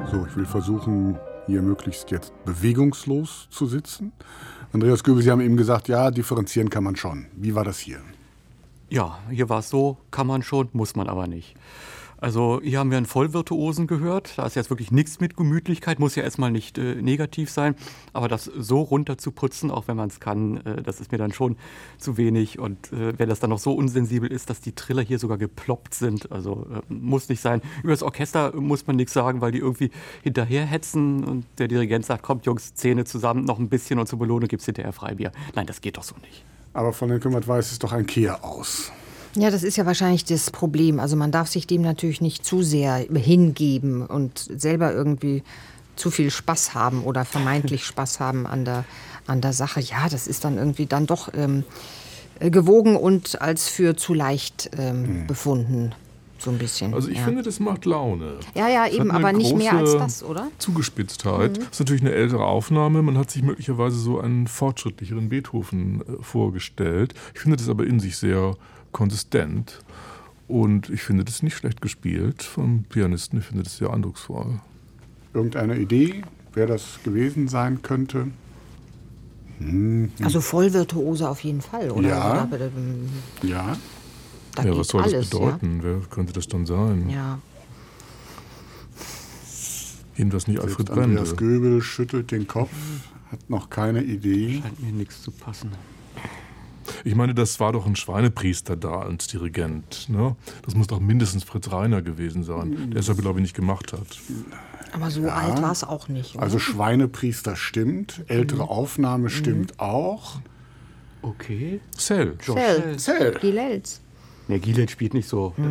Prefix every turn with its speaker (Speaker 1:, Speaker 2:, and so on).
Speaker 1: So, ich will versuchen, hier möglichst jetzt bewegungslos zu sitzen. Andreas Göbel, Sie haben eben gesagt, ja, differenzieren kann man schon. Wie war das hier?
Speaker 2: Ja, hier war es so, kann man schon, muss man aber nicht. Also hier haben wir einen Vollvirtuosen gehört. Da ist jetzt wirklich nichts mit Gemütlichkeit, muss ja erstmal nicht negativ sein. Aber das so runter zu putzen, auch wenn man es kann, das ist mir dann schon zu wenig. Und wenn das dann noch so unsensibel ist, dass die Triller hier sogar geploppt sind, also muss nicht sein. Über das Orchester muss man nichts sagen, weil die irgendwie hinterherhetzen und der Dirigent sagt, kommt Jungs, Zähne zusammen, noch ein bisschen und zur Belohnung gibt es hinterher Freibier. Nein, das geht doch so nicht.
Speaker 1: Aber von den Kümmert weiß es doch ein Kehr aus.
Speaker 3: Ja, das ist ja wahrscheinlich das Problem. Also man darf sich dem natürlich nicht zu sehr hingeben und selber irgendwie zu viel Spaß haben oder vermeintlich Spaß haben an der Sache. Ja, das ist dann irgendwie dann doch gewogen und als für zu leicht befunden. So ein bisschen.
Speaker 4: Also ich finde, das macht Laune.
Speaker 3: Ja,
Speaker 4: Es
Speaker 3: eben,
Speaker 4: hat eine
Speaker 3: aber nicht mehr als
Speaker 4: große
Speaker 3: das, oder?
Speaker 4: Zugespitztheit. Das ist natürlich eine ältere Aufnahme. Man hat sich möglicherweise so einen fortschrittlicheren Beethoven vorgestellt. Ich finde das aber in sich sehr konsistent. Und ich finde das nicht schlecht gespielt vom Pianisten. Ich finde das sehr eindrucksvoll.
Speaker 1: Irgendeine Idee, wer das gewesen sein könnte?
Speaker 3: Also Vollvirtuose auf jeden Fall, oder?
Speaker 1: Ja.
Speaker 3: Oder,
Speaker 1: Ja.
Speaker 3: da
Speaker 4: Ja,
Speaker 3: geht
Speaker 4: was soll
Speaker 3: alles,
Speaker 4: das bedeuten? Wer könnte das dann sein?
Speaker 3: Ja.
Speaker 4: Jedenfalls nicht Alfred
Speaker 1: Selbst Andreas
Speaker 4: Brendel.
Speaker 1: Göbel schüttelt den Kopf, hat noch keine Idee.
Speaker 2: Scheint mir nichts zu passen.
Speaker 4: Ich meine, das war doch ein Schweinepriester da als Dirigent. Ne? Das muss doch mindestens Fritz Reiner gewesen sein, der es aber, glaube ich, nicht gemacht hat.
Speaker 3: Aber so alt war es auch nicht, oder?
Speaker 1: Also Schweinepriester stimmt, ältere Aufnahme stimmt auch.
Speaker 2: Okay.
Speaker 4: Cell.
Speaker 3: Cell.
Speaker 1: Cell.
Speaker 3: Gilels.
Speaker 2: Ne, Gielet spielt nicht so